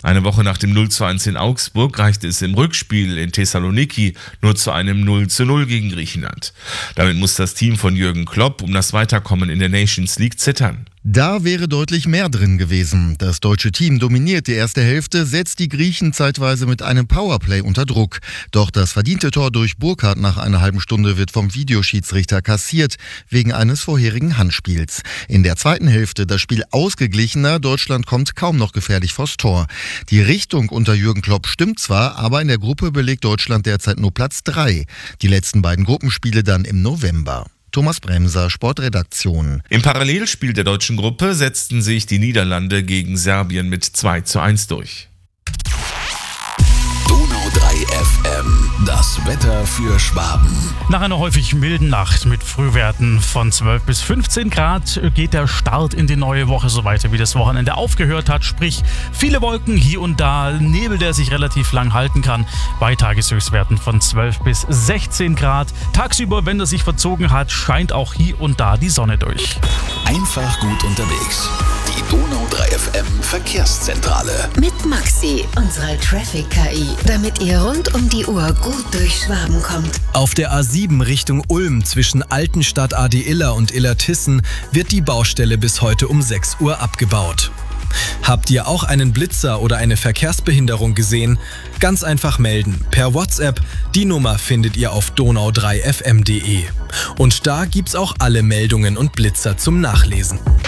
Eine Woche nach dem 0:1 in Augsburg reichte es im Rückspiel in Thessaloniki nur zu einem 0:0 gegen Griechenland. Damit muss das Team von Jürgen Klopp um das Weiterkommen in der Nations League zittern. Da wäre deutlich mehr drin gewesen. Das deutsche Team dominiert die erste Hälfte, setzt die Griechen zeitweise mit einem Powerplay unter Druck. Doch das verdiente Tor durch Burkhardt nach einer halben Stunde wird vom Videoschiedsrichter kassiert, wegen eines vorherigen Handspiels. In der zweiten Hälfte das Spiel ausgeglichener, Deutschland kommt kaum noch gefährlich vors Tor. Die Richtung unter Jürgen Klopp stimmt zwar, aber in der Gruppe belegt Deutschland derzeit nur Platz 3. Die letzten beiden Gruppenspiele dann im November. Thomas Bremser, Sportredaktion. Im Parallelspiel der deutschen Gruppe setzten sich die Niederlande gegen Serbien mit 2:1 durch. Donau 3 FM, das Wetter für Schwaben. Nach einer häufig milden Nacht mit Frühwerten von 12 bis 15 Grad geht der Start in die neue Woche so weiter, wie das Wochenende aufgehört hat. Sprich, viele Wolken, hier und da Nebel, der sich relativ lang halten kann. Bei Tageshöchstwerten von 12 bis 16 Grad. Tagsüber, wenn das sich verzogen hat, scheint auch hier und da die Sonne durch. Einfach gut unterwegs. Die Donau 3 FM Verkehrszentrale. Mit Maxi, unserer Traffic-KI, damit ihr rund um die Uhr gut durch Schwaben kommt. Auf der A7 Richtung Ulm zwischen Altenstadt Adi-Iller und Illertissen wird die Baustelle bis heute um 6 Uhr abgebaut. Habt ihr auch einen Blitzer oder eine Verkehrsbehinderung gesehen? Ganz einfach melden per WhatsApp. Die Nummer findet ihr auf donau3fm.de. Und da gibt's auch alle Meldungen und Blitzer zum Nachlesen.